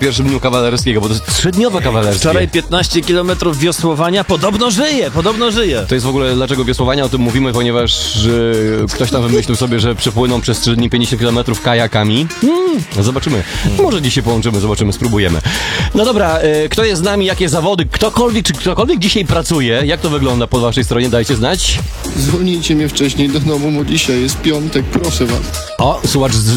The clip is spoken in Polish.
pierwszym dniu kawalerskiego, bo to jest 3-dniowe kawalerskie. Wczoraj 15 km wiosłowania, podobno żyje. To jest w ogóle dlaczego wiosłowania, o tym mówimy, ponieważ ktoś tam wymyślił sobie, że przepłyną przez 3 dni 50 km kajakami. Zobaczymy. Może dziś się połączymy, zobaczymy, spróbujemy. No dobra, kto jest z nami, jakie zawody, ktokolwiek dzisiaj pracuje, jak to wygląda po waszej stronie, dajcie znać. Zwolnijcie mnie wcześniej do domu, bo dzisiaj jest piątek, proszę was. O, słuchacz